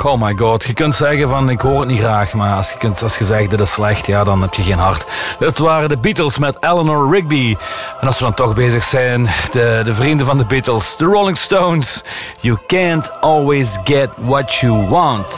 Oh my god. Je kunt zeggen van ik hoor het niet graag, maar als je zegt dit is slecht, ja, dan heb je geen hart. Dit waren de Beatles met Eleanor Rigby. En als we dan toch bezig zijn, de vrienden van de Beatles, de Rolling Stones. You can't always get what you want.